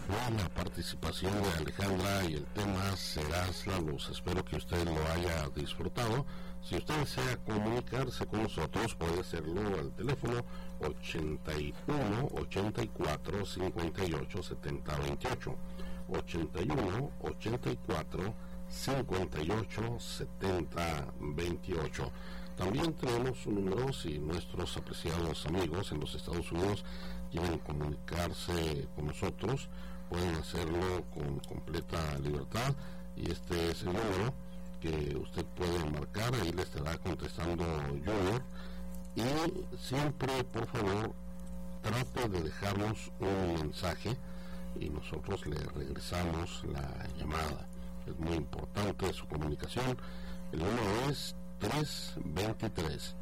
fue la participación de Alejandra y el tema Serás la Luz. Espero que usted lo haya disfrutado. Si usted desea comunicarse con nosotros, puede hacerlo al teléfono 81 84 58 70 28. 81 84 58 70 28. También tenemos un número si nuestros apreciados amigos en los Estados Unidos quieren comunicarse con nosotros, pueden hacerlo con completa libertad, y este es el número que usted puede marcar. Ahí le estará contestando Junior, y siempre, por favor, trate de dejarnos un mensaje y nosotros le regresamos la llamada. Es muy importante su comunicación. El número es 323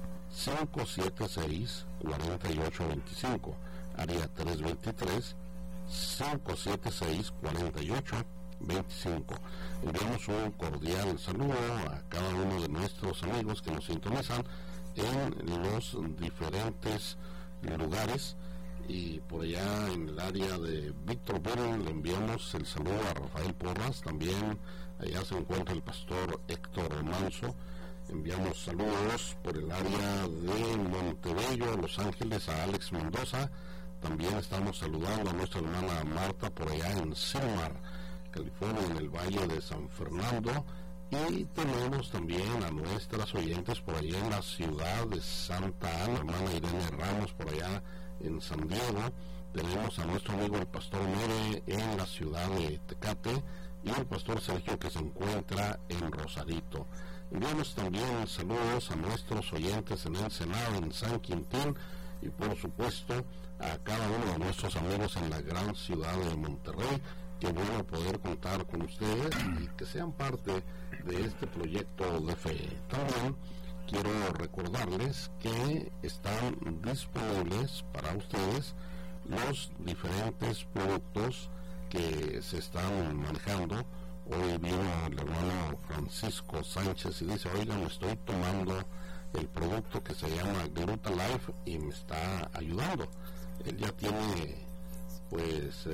576 4825, área 323 576 4825. Enviamos un cordial saludo a cada uno de nuestros amigos que nos sintonizan en los diferentes lugares, y por allá en el área de Victorville le enviamos el saludo a Rafael Porras. También allá se encuentra el pastor Héctor Manso. Enviamos saludos por el área de Montebello, Los Ángeles, a Alex Mendoza. También estamos saludando a nuestra hermana Marta por allá en Silmar, California, en el Valle de San Fernando. Y tenemos también a nuestras oyentes por allá en la ciudad de Santa Ana, hermana Irene Ramos por allá en San Diego. Tenemos a nuestro amigo el pastor Mere en la ciudad de Tecate, y el pastor Sergio que se encuentra en Rosarito. Enviamos también saludos a nuestros oyentes en Ensenada, en San Quintín, y por supuesto a cada uno de nuestros amigos en la gran ciudad de Monterrey. Qué bueno poder contar con ustedes y que sean parte de este proyecto de fe. También quiero recordarles que están disponibles para ustedes los diferentes productos que se están manejando. Hoy vino el hermano Francisco Sánchez y dice: oiga, me estoy tomando el producto que se llama Gluta Life y me está ayudando. Él ya tiene pues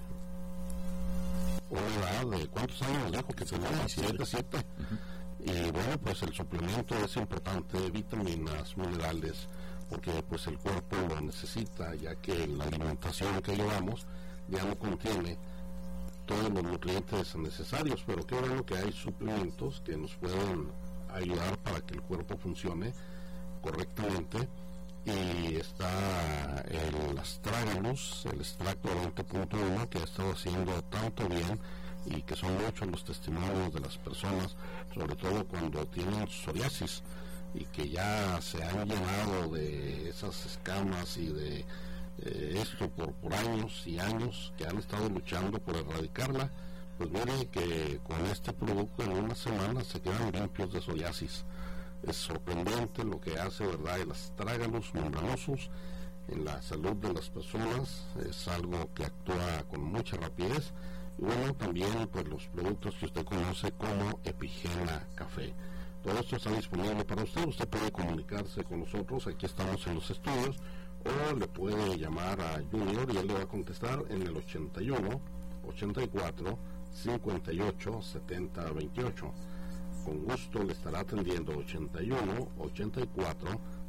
una edad de, ¿cuántos años dijo que tenía? 7. Y bueno, pues el suplemento es importante, vitaminas, minerales, porque pues el cuerpo lo necesita, ya que la alimentación que llevamos ya no contiene todos los nutrientes necesarios. Pero qué bueno que hay suplementos que nos pueden ayudar para que el cuerpo funcione correctamente. Y está el Astragalus, el extracto 20.1, que ha estado haciendo tanto bien, y que son muchos los testimonios de las personas, sobre todo cuando tienen psoriasis y que ya se han llenado de esas escamas y de esto por años y años, que han estado luchando por erradicarla. Pues miren que con este producto en una semana se quedan limpios de psoriasis. Es sorprendente lo que hace, ¿verdad?, el Astragalus membranosus en la salud de las personas. Es algo que actúa con mucha rapidez. Y bueno, también pues los productos que usted conoce como Epigena Café. Todo esto está disponible para usted. Usted puede comunicarse con nosotros, aquí estamos en los estudios, o le puede llamar a Junior y él le va a contestar en el 81 84 58 70 28. Con gusto le estará atendiendo. 81 84